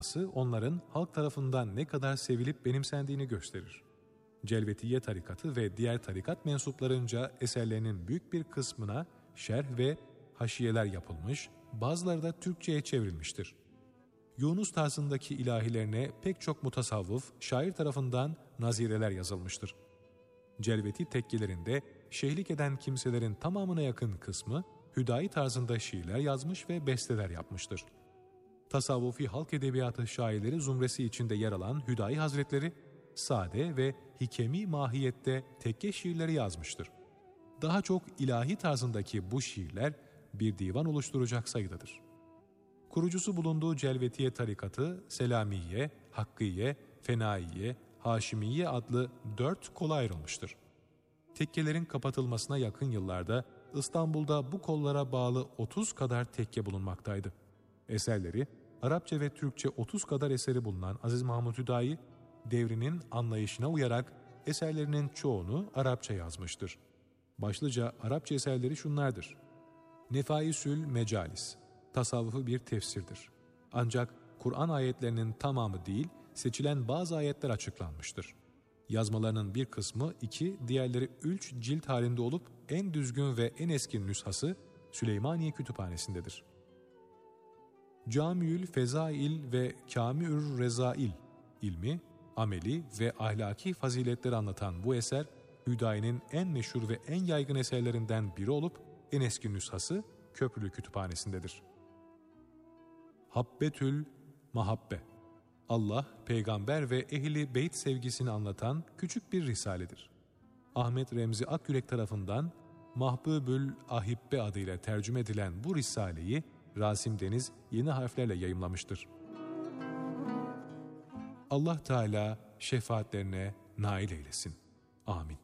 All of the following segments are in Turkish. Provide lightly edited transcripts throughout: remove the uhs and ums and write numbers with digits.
olması onların halk tarafından ne kadar sevilip benimsendiğini gösterir. Celvetiye tarikatı ve diğer tarikat mensuplarınca eserlerinin büyük bir kısmına şerh ve haşiyeler yapılmış, bazıları da Türkçe'ye çevrilmiştir. Yunus tarzındaki ilahilerine pek çok mutasavvıf, şair tarafından nazireler yazılmıştır. Celveti tekkelerinde şehlik eden kimselerin tamamına yakın kısmı, hüdayi tarzında şiirler yazmış ve besteler yapmıştır. Tasavvufi halk edebiyatı şairleri zumresi içinde yer alan Hüdayi Hazretleri, sade ve hikemi mahiyette tekke şiirleri yazmıştır. Daha çok ilahi tarzındaki bu şiirler bir divan oluşturacak sayıdadır. Kurucusu bulunduğu Celvetiye tarikatı, Selamiye, Hakkiye, Fenaiye, Haşimiye adlı 4 kola ayrılmıştır. Tekkelerin kapatılmasına yakın yıllarda İstanbul'da bu kollara bağlı 30 kadar tekke bulunmaktaydı. Eserleri, Arapça ve Türkçe 30 kadar eseri bulunan Aziz Mahmud Hüdayi, devrinin anlayışına uyarak eserlerinin çoğunu Arapça yazmıştır. Başlıca Arapça eserleri şunlardır: Nefaisül Mecalis, tasavvufu bir tefsirdir. Ancak Kur'an ayetlerinin tamamı değil, seçilen bazı ayetler açıklanmıştır. Yazmalarının bir kısmı 2, diğerleri 3 cilt halinde olup en düzgün ve en eski nüshası Süleymaniye Kütüphanesi'ndedir. Camiül Fezail ve Kâmi'ür Rezail ilmi, ameli ve ahlaki faziletleri anlatan bu eser, Hüdayi'nin en meşhur ve en yaygın eserlerinden biri olup en eski nüshası Köprülü Kütüphanesi'ndedir. Habbetül Mahabbe, Allah, peygamber ve ehli beyt sevgisini anlatan küçük bir risaledir. Ahmet Remzi Akyürek tarafından Mahbubül Ahibbe adıyla tercüme edilen bu risaleyi Rasim Deniz yeni harflerle yayımlamıştır. Allah Teala şefaatlerine nail eylesin. Amin.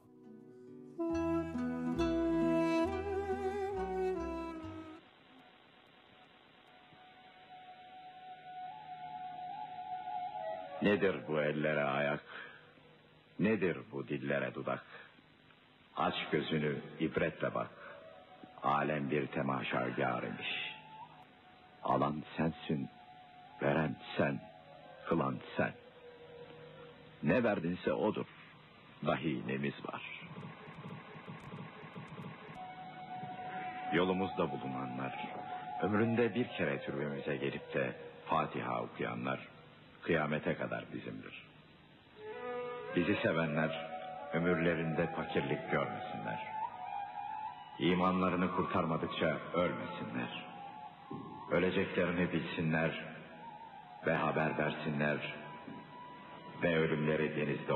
Nedir bu ellere ayak, nedir bu dillere dudak? Aç gözünü, ibretle bak, alem bir temaşagâr imiş. Alan sensin, veren sen, kılan sen. Ne verdinse odur, dahi nemiz var. Yolumuzda bulunanlar, ömründe bir kere türbemize gelip de Fatiha okuyanlar, kıyamete kadar bizimdir. Bizi sevenler, ömürlerinde fakirlik görmesinler. İmanlarını kurtarmadıkça ölmesinler. Öleceklerini bilsinler ve haber versinler ve ölümleri denizde